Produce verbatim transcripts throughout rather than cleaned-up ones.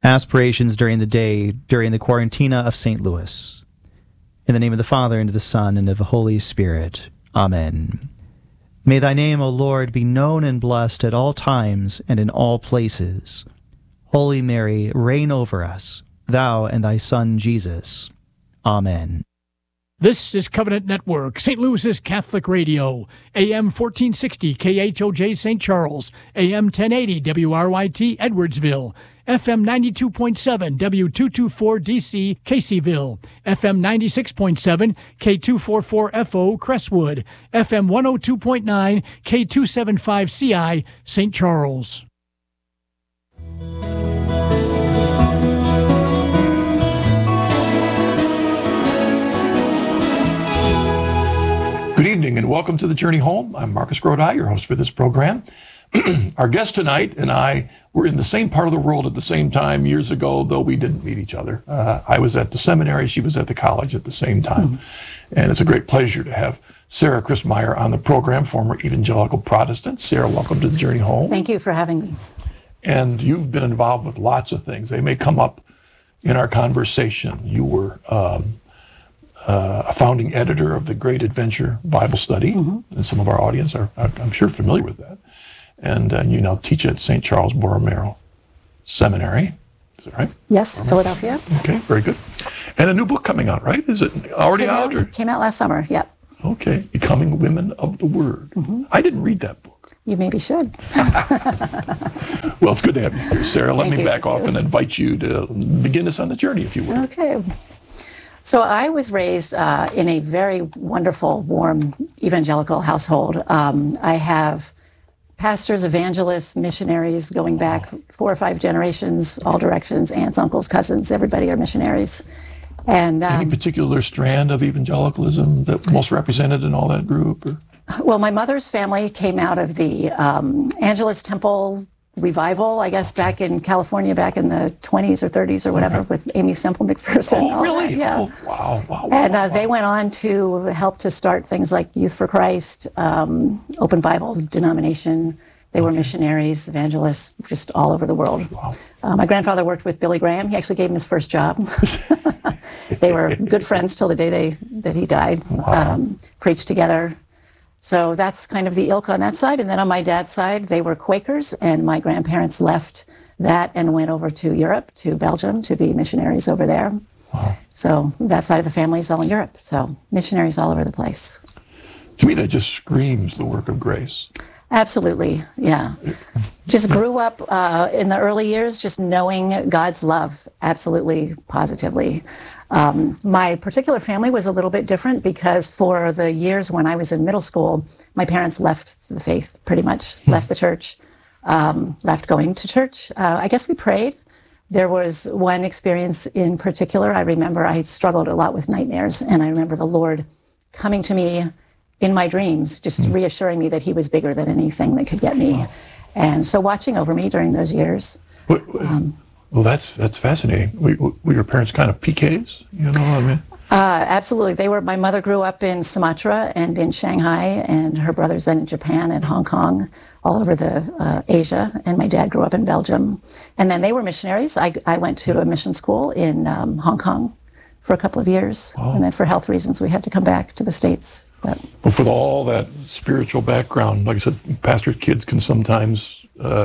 aspirations during the day during the Quarantina of Saint Louis. In the name of the Father, and of the Son, and of the Holy Spirit. Amen. May thy name, O Lord, be known and blessed at all times and in all places. Holy Mary, reign over us, thou and thy Son Jesus. Amen. This is Covenant Network, Saint Louis's Catholic Radio, A M fourteen sixty K H O J Saint Charles, A M ten eighty W R Y T Edwardsville, F M ninety-two point seven W two twenty-four D C Caseyville, F M ninety-six point seven K two forty-four F O Crestwood, F M one oh two point nine K two seventy-five C I Saint Charles. Good evening and welcome to The Journey Home. I'm Marcus Grodi, your host for this program. Our guest tonight and I were in the same part of the world at the same time years ago, though we didn't meet each other. Uh, I was at the seminary, she was at the college at the same time. Mm-hmm. And it's a great pleasure to have Sarah Christmyer on the program, former evangelical Protestant. Sarah, welcome to The Journey Home. Thank you for having me. And you've been involved with lots of things. They may come up in our conversation. You were um, Uh, a founding editor of the Great Adventure Bible Study, mm-hmm. and some of our audience are, I'm sure, familiar with that. And uh, you now teach at Saint Charles Borromeo Seminary. Is that right? Yes, Borromeo? Philadelphia. Okay, very good. And a new book coming out, right? Is it already came out? out or? Came out last summer, yep. Okay, Becoming Women of the Word. Mm-hmm. I didn't read that book. You maybe should. Well, it's good to have you here, Sarah. Let Thank me you, back off you. and invite you to begin us on the journey, if you would. Okay. So I was raised uh, in a very wonderful, warm evangelical household. Um, I have pastors, evangelists, missionaries going back four or five generations, all directions, aunts, uncles, cousins, everybody are missionaries. And um, any particular strand of evangelicalism that most represented in all that group? Or? Well, my mother's family came out of the um, Angelus Temple revival, I guess, back in California, back in the twenties or thirties or whatever, okay. with Amy Semple McPherson. Oh, really? That, yeah. Oh, wow, wow, wow. And uh, wow. they went on to help to start things like Youth for Christ, um, Open Bible Denomination. They were okay. missionaries, evangelists, just all over the world. Wow. Uh, my grandfather worked with Billy Graham. He actually gave him his first job. They were good friends till the day they that he died. Wow. Um, preached together. So that's kind of the ilk on that side. And then on my dad's side, they were Quakers, and my grandparents left that and went over to Europe, to Belgium, to be missionaries over there. Wow. So that side of the family is all in Europe. So missionaries all over the place. To me, that just screams the work of grace. Absolutely, yeah. Just grew up uh, in the early years just knowing God's love, absolutely, positively. Um, my particular family was a little bit different because for the years when I was in middle school, my parents left the faith, pretty much, left the church, um, left going to church. Uh, I guess we prayed. There was one experience in particular. I remember I struggled a lot with nightmares, and I remember the Lord coming to me in my dreams, just mm. reassuring me that he was bigger than anything that could get me. Wow. And so watching over me during those years. Wait, wait. Um, well, that's that's fascinating. Were, were your parents kind of P Ks? You know what I mean? Uh, absolutely. They were. My mother grew up in Sumatra and in Shanghai, and her brothers then in Japan and Hong Kong, all over the uh, Asia. And my dad grew up in Belgium. And then they were missionaries. I, I went to a mission school in um, Hong Kong for a couple of years. Oh. And then for health reasons, we had to come back to the States. But well, for all that spiritual background, like I said, pastor kids can sometimes, uh,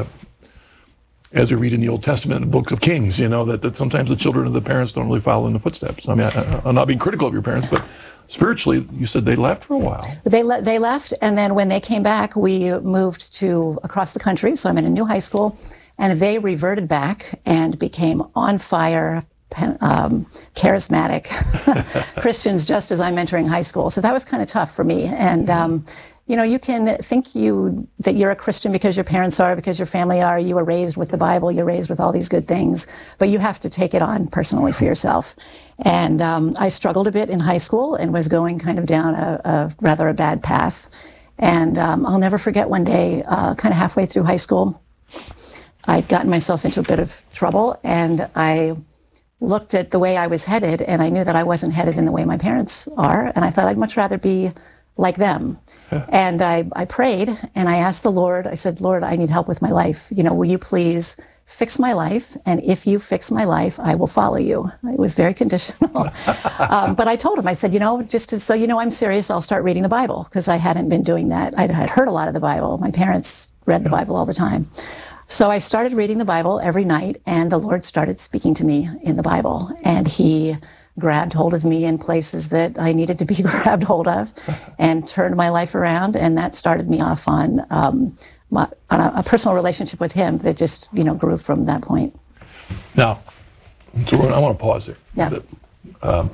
as we read in the Old Testament, in the books of Kings, you know, that, that sometimes the children of the parents don't really follow in the footsteps. I mean, I, I'm not being critical of your parents, but spiritually, you said they left for a while. They, le- they left, and then when they came back, we moved to across the country, so I'm in a new high school, and they reverted back and became on fire, Um, charismatic Christians just as I'm entering high school. So that was kind of tough for me. And, um, you know, you can think you that you're a Christian because your parents are, because your family are, you were raised with the Bible, you're raised with all these good things, but you have to take it on personally for yourself. And um, I struggled a bit in high school and was going kind of down a, a rather a bad path. And um, I'll never forget one day, uh, kind of halfway through high school, I'd gotten myself into a bit of trouble, and I looked at the way I was headed, and I knew that I wasn't headed in the way my parents are, and I thought I'd much rather be like them. Yeah. And I, I prayed and I asked the Lord, I said, Lord, I need help with my life. You know, will you please fix my life? And if you fix my life, I will follow you. It was very conditional. um, but I told him, I said, you know, just to, so you know I'm serious, I'll start reading the Bible, because I hadn't been doing that. I had heard a lot of the Bible. My parents read the Bible all the time. So I started reading the Bible every night, and the Lord started speaking to me in the Bible. And he grabbed hold of me in places that I needed to be grabbed hold of and turned my life around. And that started me off on, um, my, on a, a personal relationship with him that just, you know, grew from that point. Now, so I want to pause there. Yeah. Um,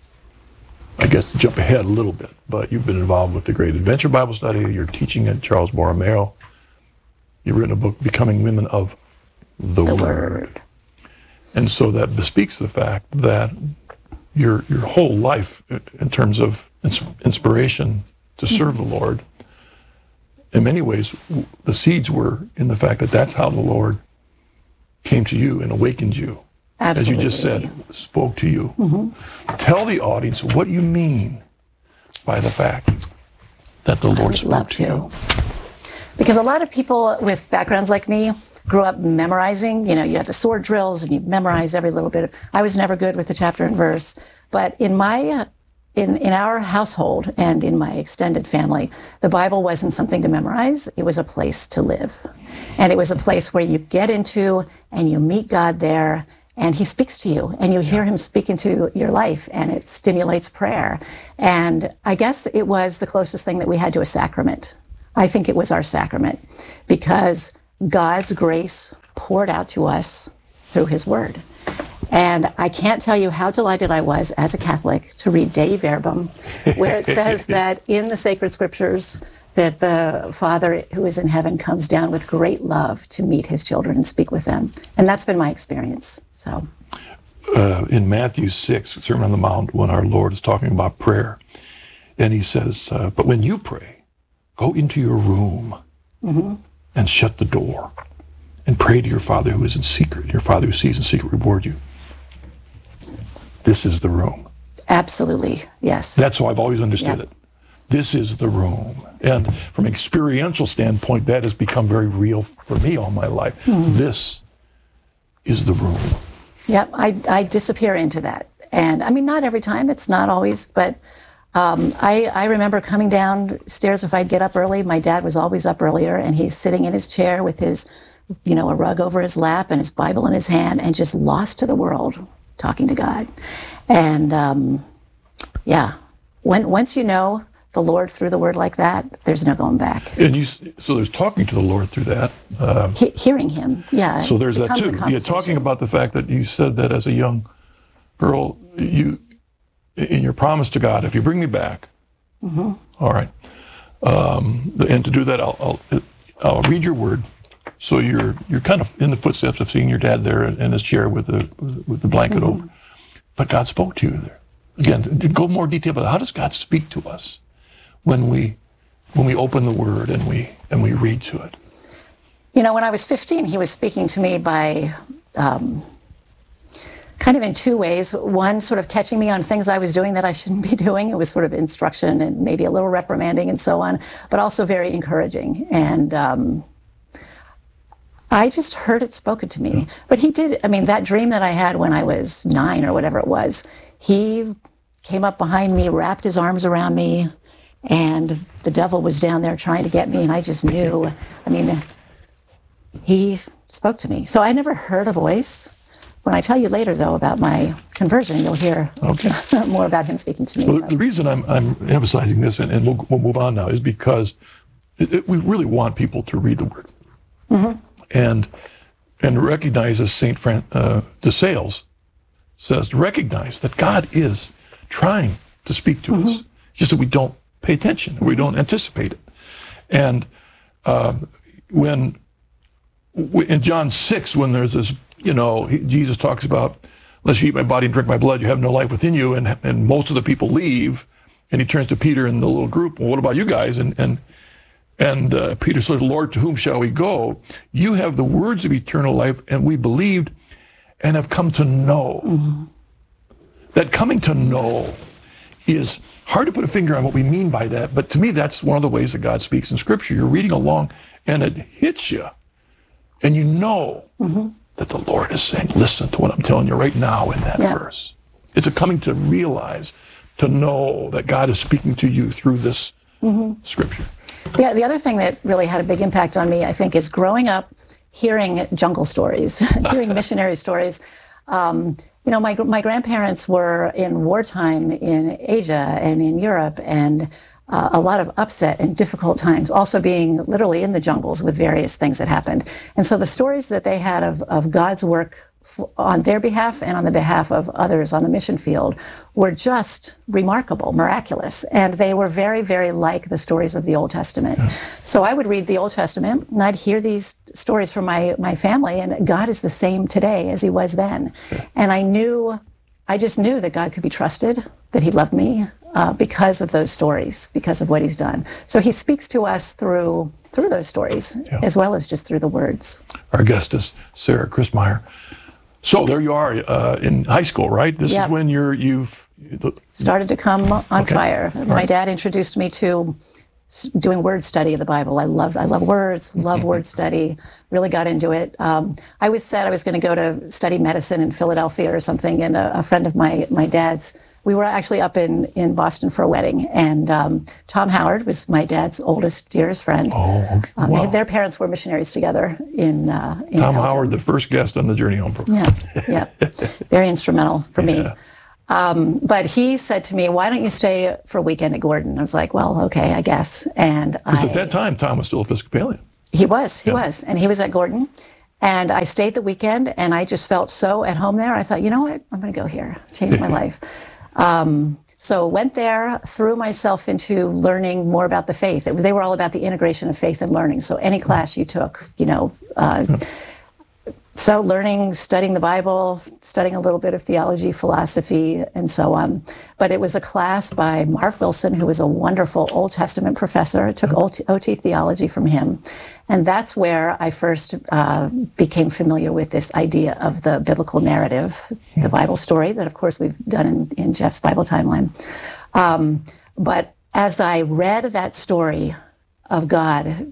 I guess to jump ahead a little bit, but you've been involved with the Great Adventure Bible Study. You're teaching at Charles Borromeo. You've written a book, Becoming Women of the, The Word. Word. And so that bespeaks the fact that your your whole life, in terms of ins- inspiration to serve the Lord, in many ways, the seeds were in the fact that that's how the Lord came to you and awakened you. Absolutely. As you just said, spoke to you. Mm-hmm. Tell the audience what you mean by the fact that the Lord I'd spoke love to you. Because a lot of people with backgrounds like me grew up memorizing. You know, you had the sword drills and you memorize every little bit. I was never good with the chapter and verse. But in my, in, in our household and in my extended family, the Bible wasn't something to memorize. It was a place to live. And it was a place where you get into and you meet God there, and he speaks to you and you hear him speak into your life, and it stimulates prayer. And I guess it was the closest thing that we had to a sacrament. I think it was our sacrament, because God's grace poured out to us through his word. And I can't tell you how delighted I was as a Catholic to read Dei Verbum, where it says that in the sacred scriptures that the Father who is in heaven comes down with great love to meet his children and speak with them. And that's been my experience. So, uh, in Matthew six, Sermon on the Mount, when our Lord is talking about prayer, and he says, uh, but when you pray, go into your room mm-hmm. and shut the door and pray to your Father who is in secret. Your Father who sees in secret reward you. This is the room. Absolutely, yes. That's how I've always understood yeah. it. This is the room. And from an experiential standpoint, that has become very real for me all my life. Mm-hmm. This is the room. Yep, I, I disappear into that. And I mean, not every time, it's not always, but um, I, I remember coming downstairs if I'd get up early. My dad was always up earlier, and he's sitting in his chair with his, you know, a rug over his lap and his Bible in his hand, and just lost to the world, talking to God. And um, yeah, when, once you know the Lord through the word like that, there's no going back. And you, so there's talking to the Lord through that. Um, he, hearing him, yeah. So there's that too. Yeah, talking about the fact that you said that as a young girl, you, in your promise to God, if you bring me back, mm-hmm. all right, um, and to do that, I'll, I'll, I'll read your word. So you're you're kind of in the footsteps of seeing your dad there in his chair with the with the blanket mm-hmm. over. But God spoke to you there. Again, to go more detail about how does God speak to us when we when we open the Word and we and we read to it. You know, when I was fifteen, he was speaking to me by um, kind of in two ways. One, sort of catching me on things I was doing that I shouldn't be doing. It was sort of instruction and maybe a little reprimanding and so on, but also very encouraging. And um, I just heard it spoken to me. But he did, I mean, that dream that I had when I was nine or whatever it was, he came up behind me, wrapped his arms around me, and the devil was down there trying to get me, and I just knew. I mean, he spoke to me. So I never heard a voice. When I tell you later, though, about my conversion, you'll hear okay. more about him speaking to me. Well, the reason I'm, I'm emphasizing this, and, and we'll, we'll move on now, is because it, it, we really want people to read the Word. Mm-hmm. And and recognize, as Saint Fran, uh, de Sales says, recognize that God is trying to speak to mm-hmm. us. Just that we don't pay attention, we don't anticipate it. And uh, when in John six, when there's this, you know, he, Jesus talks about, unless you eat my body and drink my blood, you have no life within you. And and most of the people leave, and he turns to Peter and the little group. Well, what about you guys? And and And uh, Peter says, Lord, to whom shall we go? You have the words of eternal life, and we believed and have come to know. Mm-hmm. That coming to know is hard to put a finger on what we mean by that, but to me, that's one of the ways that God speaks in Scripture. You're reading along, and it hits you, and you know mm-hmm. that the Lord is saying, listen to what I'm telling you right now in that yeah. verse. It's a coming to realize, to know that God is speaking to you through this mm-hmm. Scripture. Yeah, the other thing that really had a big impact on me, I think, is growing up hearing jungle stories, hearing missionary stories. Um, you know, my my grandparents were in wartime in Asia and in Europe, and uh, a lot of upset and difficult times, also being literally in the jungles with various things that happened. And so the stories that they had of, of God's work on their behalf and on the behalf of others on the mission field were just remarkable, miraculous. And they were very, very like the stories of the Old Testament. Yeah. So I would read the Old Testament and I'd hear these stories from my, my family, and God is the same today as he was then. Yeah. And I knew, I just knew that God could be trusted, that he loved me uh, because of those stories, because of what he's done. So he speaks to us through through those stories, yeah. as well as just through the words. Our guest is Sarah Christmyer. So there you are uh, in high school, right? This yep. is when you're, you've... The, started to come on okay. fire. All My right. dad introduced me to doing word study of the Bible. I love I love words, love word study, really got into it. Um, I always said I was going to go to study medicine in Philadelphia or something, and a, a friend of my, my dad's, we were actually up in, in Boston for a wedding, and um, Tom Howard was my dad's oldest, dearest friend. Oh, okay. Um, wow. Their parents were missionaries together in, uh, in Tom Belgium. Howard, the first guest on the Journey Home program. Yeah, yeah. Very instrumental for yeah. me. Um, but he said to me, why don't you stay for a weekend at Gordon? I was like, well, okay, I guess. And Because I, at that time, Tom was still Episcopalian. He was, he yeah. was. And he was at Gordon. And I stayed the weekend, and I just felt so at home there. I thought, you know what? I'm going to go here, change my life. Um, So went there, threw myself into learning more about the faith. It, they were all about the integration of faith and learning. So any class you took, you know, uh, yeah. so learning, studying the Bible, studying a little bit of theology, philosophy, and so on. But it was a class by Marv Wilson, who was a wonderful Old Testament professor. I took O T theology from him. And that's where I first uh, became familiar with this idea of the biblical narrative, the Bible story that, of course, we've done in, in Jeff's Bible Timeline. Um, but as I read that story of God,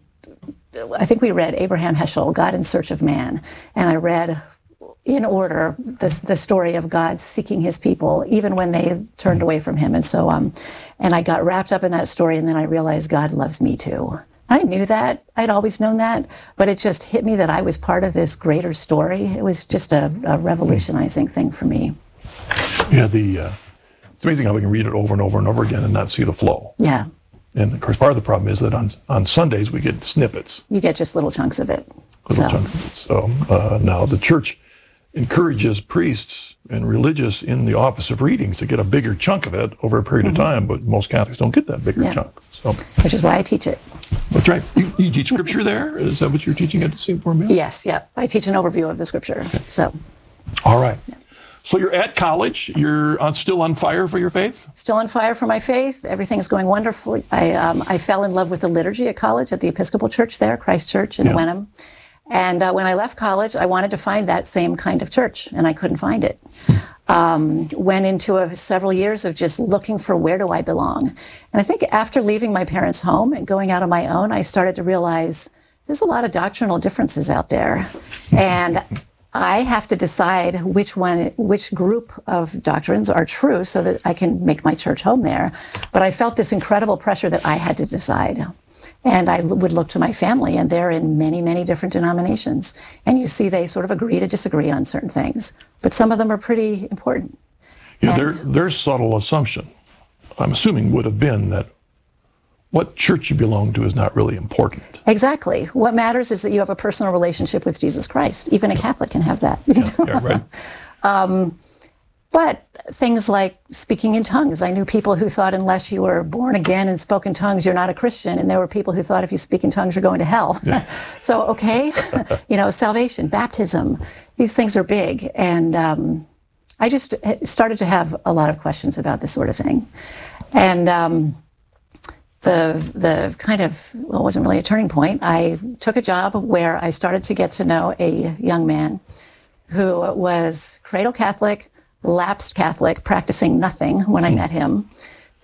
I think we read Abraham Heschel, God in Search of Man, and I read in order the, the story of God seeking his people, even when they turned away from him, and so on. And I got wrapped up in that story, and then I realized God loves me too. I knew that. I'd always known that, but it just hit me that I was part of this greater story. It was just a, a revolutionizing thing for me. Yeah, the uh, it's amazing how we can read it over and over and over again and not see the flow. Yeah. And of course, part of the problem is that on on Sundays we get snippets. You get just little chunks of it. Little so. chunks of it. So uh, now the church encourages priests and religious in the office of readings to get a bigger chunk of it over a period mm-hmm. of time, but most Catholics don't get that bigger yeah. chunk. So, which is why I teach it. That's right. You, you teach scripture there? Is that what you're teaching at the Saint Borromeo? Yes, yeah. I teach an overview of the scripture. Okay. So. All right. Yeah. So you're at college. You're on, still on fire for your faith? Still on fire for my faith. Everything's going wonderfully. I um, I fell in love with the liturgy at college at the Episcopal Church there, Christ Church in yeah. Wenham. And uh, when I left college, I wanted to find that same kind of church, and I couldn't find it. Um, went into a, several years of just looking for where do I belong. And I think after leaving my parents' home and going out on my own, I started to realize there's a lot of doctrinal differences out there. And I have to decide which one, which group of doctrines are true so that I can make my church home there. But I felt this incredible pressure that I had to decide. And I would look to my family, and they're in many, many different denominations. And you see they sort of agree to disagree on certain things. But some of them are pretty important. Yeah, and their, their subtle assumption, I'm assuming, would have been that what church you belong to is not really important. Exactly. What matters is that you have a personal relationship with Jesus Christ. Even a Catholic can have that. Yeah, yeah, right. um, But things like speaking in tongues. I knew people who thought unless you were born again and spoke in tongues, you're not a Christian. And there were people who thought if you speak in tongues, you're going to hell. Yeah. So, okay, you know, salvation, baptism, these things are big. And um, I just started to have a lot of questions about this sort of thing. And um, the the kind of, well, it wasn't really a turning point. I took a job where I started to get to know a young man who was cradle Catholic, lapsed Catholic, practicing nothing when I met him,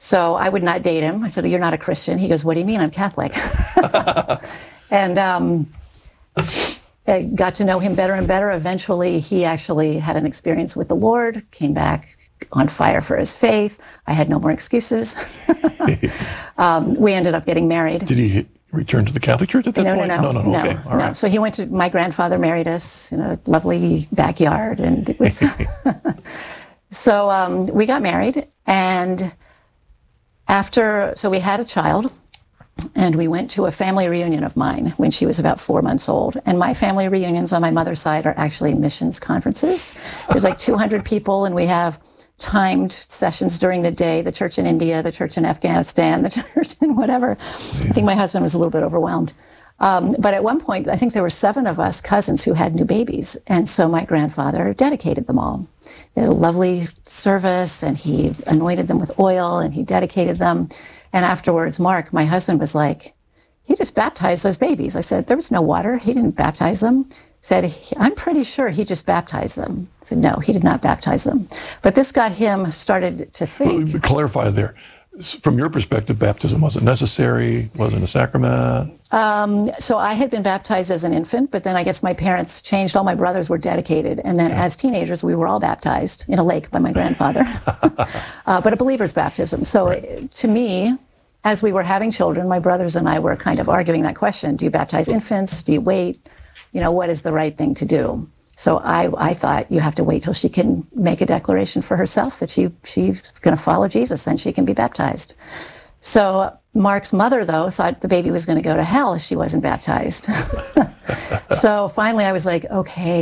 So I would not date him. I said, "You're not a Christian." He goes, "What do you mean? I'm Catholic." And um, I got to know him better and better. Eventually, he actually had an experience with the Lord, came back on fire for his faith. I had no more excuses. um, we ended up getting married. Did he return to the Catholic Church at that no, point? No, no, no, no, no. Okay, all no. right. So he went to, my grandfather married us in a lovely backyard, and it was, so um, we got married, and after, so we had a child, and we went to a family reunion of mine when she was about four months old. And my family reunions on my mother's side are actually missions conferences. There's like two hundred people, and we have timed sessions during the day, the church in India, the church in Afghanistan, the church in whatever. I think my husband was a little bit overwhelmed. Um, but at one point, I think there were seven of us cousins who had new babies. And so my grandfather dedicated them all. They had a lovely service, and he anointed them with oil, and he dedicated them. And afterwards, Mark, my husband, was like, "He just baptized those babies." I said, "There was no water. He didn't baptize them." He said, "I'm pretty sure he just baptized them." I said, "No, he did not baptize them." But this got him started to think. Well, clarify there. From your perspective, baptism wasn't necessary, wasn't a sacrament. Um, so I had been baptized as an infant, but then I guess my parents changed. All my brothers were dedicated. And then yeah. as teenagers, we were all baptized in a lake by my grandfather, uh, but a believer's baptism. So right. to me, as we were having children, my brothers and I were kind of arguing that question. Do you baptize infants? Do you wait? You know, what is the right thing to do? So I, I thought you have to wait till she can make a declaration for herself that she she's going to follow Jesus, then she can be baptized. So Mark's mother, though, thought the baby was going to go to hell if she wasn't baptized. So finally I was like, okay,